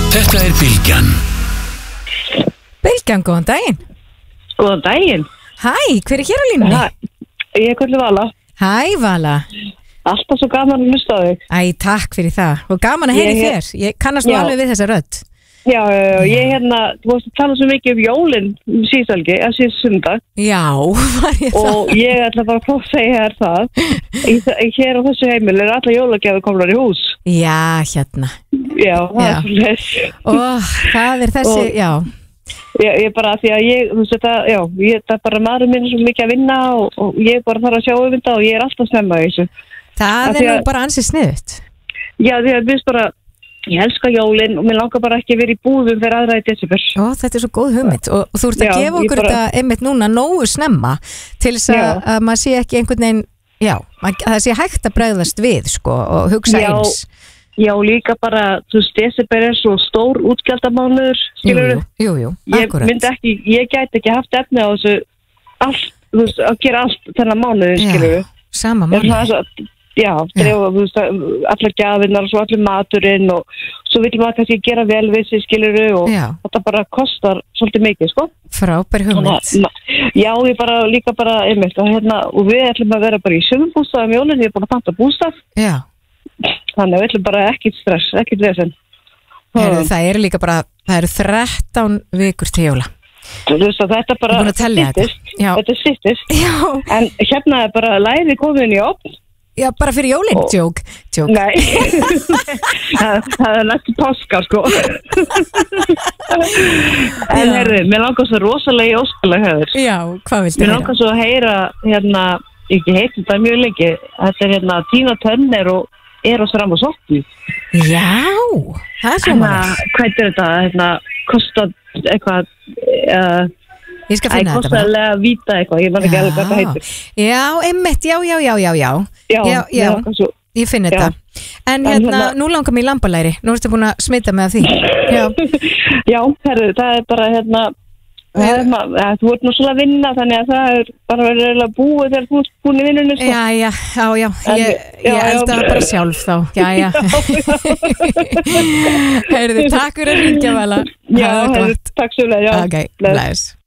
Þetta Bylgjan. Bylgjan, góðan daginn. Góðan daginn. Hæ, hver hér á línunni? Ég kalli Vala. Hæ, Vala. Alltaf svo gaman að hlusta á þig. Æ, takk fyrir það. Og gaman að heyra í þér. Ég kannast nú alveg við þessa rödd. Já, ég þú varst að tala svo mikið jólin síðsalgi, síðan sundag. Já, var ég það? Og ég ætla bara að segja þér það. Hér á þessu heimil alla jólagjafir komnar í hús. Já, hérna. Já, það svolítið. Það þessi, já. Ég bara, því að þú veist þetta, það bara maður minn svo mikið að vinna og ég bara þarf að sjá um þetta og ég alltaf snemma í þessu. Það nú bara ansið sniðut. Já, því að við bara, ég elska jólin og mér langar bara ekki að vera í búðum fyrir aðra í desember. Þetta svo góð hugmynd og þú ert að gefa okkur þetta einmitt núna nógu snemma til þess að maður sé ekki einhvern veginn, það sé hægt að bregðast við sko og hugsa eins. Já, líka bara, þú veist, desember svo stór útgjaldamánuður, skilur þú? Jú, akkurat. Ég gæti ekki haft efni á þessu allt, þú veist, að gera allt þennan mánuður, skilur þú? Sama mánuður. Já, þú veist, allar gjafinnar og svo allir maturinn og svo vil maður kannski gera vel við sig, skilur þú? Og þetta bara kostar svolítið mikið, sko. Frábær hugmynd. Já, ég bara, líka bara, einmitt, og við ætlum að vera bara í sumarbústað jólinn, ég er búin að panta bústað. Já. Þannig að við ætlum bara ekkert stress, ekkert vesen. Það eru líka bara, það eru 13 vikur til jóla. Þú veist að þetta bara sittist. En hérna er bara læri komin í opn. Já, bara fyrir jólinn, joke. Nei, það næstu páska, sko. En heyrðu, mér langar svo rosalega í óskalega höfður. Já, hvað viltu heyra? Mér langar svo að heyra, ekki heitum það mjög lengi, þetta Tina Turner og Eros Ramazzotti. Já, það er svo maður. Hvað er þetta, kostar eitthvað, ég skal finna þetta bara. Kostalega víta eitthvað, ég man ekki alveg hvað það heitir. Já, einmitt, já, ég finn þetta. En nú langar mér í lambalæri, nú ertu búin að smita með því. Já, herru, það er bara þú ert nú svona að vinna þannig að það er bara verið að búa þegar þú ert búin í vinnunni. Já, ég elda það bara sjálf þá. Já. Heyrðu, takk fyrir að hringja, Vala. Já, takk svo vel. Ok, bless.